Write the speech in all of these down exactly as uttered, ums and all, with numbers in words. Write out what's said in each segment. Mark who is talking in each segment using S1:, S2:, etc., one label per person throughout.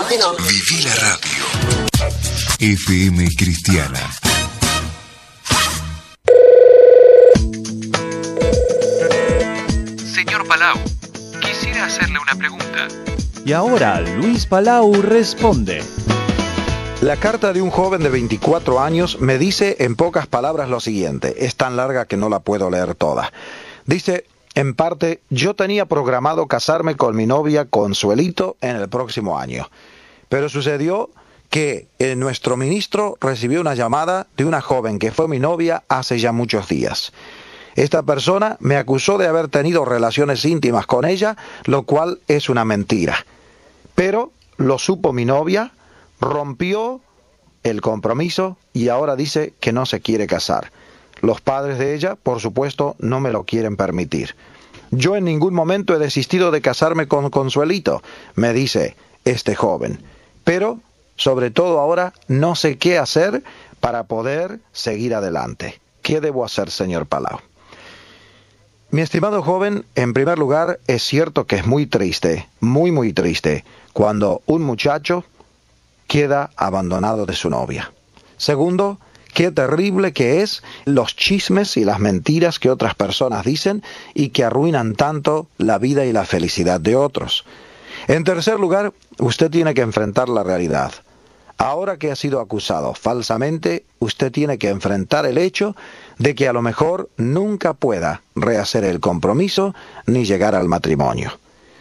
S1: Bueno.
S2: Viví la radio. F M Cristiana.
S3: Señor Palau, quisiera hacerle una pregunta.
S4: Y ahora Luis Palau responde.
S5: La carta de un joven de veinticuatro años me dice en pocas palabras lo siguiente. Es tan larga que no la puedo leer toda. Dice, en parte, yo tenía programado casarme con mi novia Consuelito en el próximo año. Pero sucedió que eh, nuestro ministro recibió una llamada de una joven que fue mi novia hace ya muchos días. Esta persona me acusó de haber tenido relaciones íntimas con ella, lo cual es una mentira. Pero lo supo mi novia, rompió el compromiso y ahora dice que no se quiere casar. Los padres de ella, por supuesto, no me lo quieren permitir. Yo en ningún momento he desistido de casarme con Consuelito, me dice este joven. Pero, sobre todo ahora, no sé qué hacer para poder seguir adelante. ¿Qué debo hacer, señor Palau? Mi estimado joven, en primer lugar, es cierto que es muy triste, muy muy triste, cuando un muchacho queda abandonado de su novia. Segundo, qué terrible que es los chismes y las mentiras que otras personas dicen y que arruinan tanto la vida y la felicidad de otros. En tercer lugar, usted tiene que enfrentar la realidad. Ahora que ha sido acusado falsamente, usted tiene que enfrentar el hecho de que a lo mejor nunca pueda rehacer el compromiso ni llegar al matrimonio.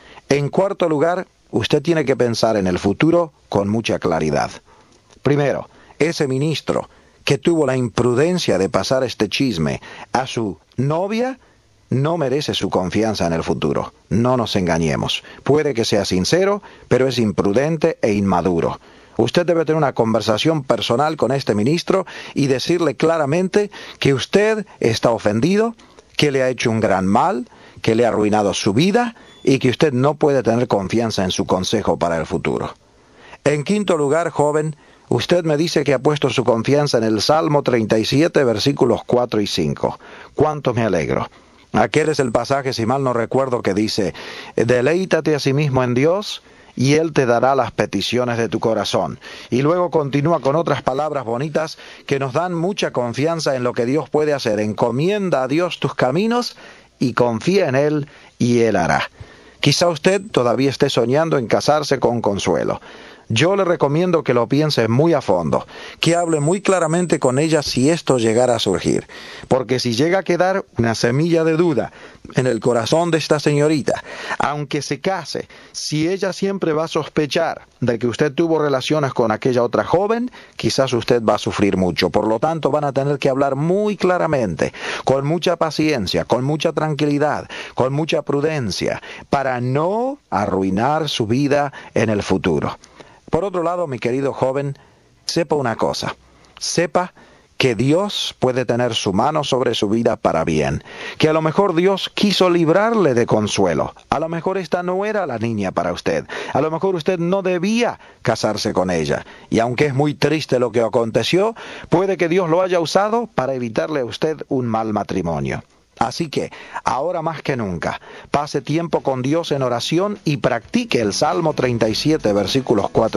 S5: En cuarto lugar, usted tiene que pensar en el futuro con mucha claridad. Primero, ese ministro que tuvo la imprudencia de pasar este chisme a su novia no merece su confianza en el futuro. No nos engañemos. Puede que sea sincero, pero es imprudente e inmaduro. Usted debe tener una conversación personal con este ministro y decirle claramente que usted está ofendido, que le ha hecho un gran mal, que le ha arruinado su vida y que usted no puede tener confianza en su consejo para el futuro. En quinto lugar, joven, usted me dice que ha puesto su confianza en el Salmo treinta y siete, versículos cuatro y cinco. ¡Cuánto me alegro! Aquel es el pasaje, si mal no recuerdo, que dice, deleítate a sí mismo en Dios y Él te dará las peticiones de tu corazón. Y luego continúa con otras palabras bonitas que nos dan mucha confianza en lo que Dios puede hacer. Encomienda a Dios tus caminos y confía en Él y Él hará. Quizá usted todavía esté soñando en casarse con Consuelo. Yo le recomiendo que lo piense muy a fondo, que hable muy claramente con ella si esto llegara a surgir, porque si llega a quedar una semilla de duda en el corazón de esta señorita, aunque se case, si ella siempre va a sospechar de que usted tuvo relaciones con aquella otra joven, quizás usted va a sufrir mucho. Por lo tanto, van a tener que hablar muy claramente, con mucha paciencia, con mucha tranquilidad, con mucha prudencia, para no arruinar su vida en el futuro. Por otro lado, mi querido joven, sepa una cosa, sepa que Dios puede tener su mano sobre su vida para bien, que a lo mejor Dios quiso librarle de Consuelo, a lo mejor esta no era la niña para usted, a lo mejor usted no debía casarse con ella, y aunque es muy triste lo que aconteció, puede que Dios lo haya usado para evitarle a usted un mal matrimonio. Así que, ahora más que nunca, pase tiempo con Dios en oración y practique el Salmo treinta y siete, versículos cuatro